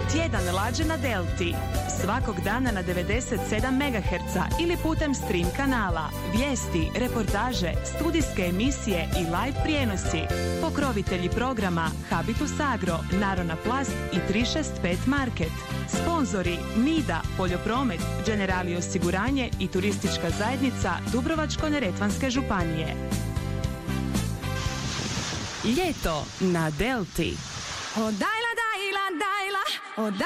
Tjedan lađe na Delti. Svakog dana na 97 MHz ili putem stream kanala. Vijesti, reportaže, studijske emisije i live prijenosi. Pokrovitelji programa Habitus Agro, Narona Plast i 365 Market. Sponzori Nida, Poljopromet, Generali osiguranje i Turistička zajednica Dubrovačko-neretvanske županije. Ljeto na Delti.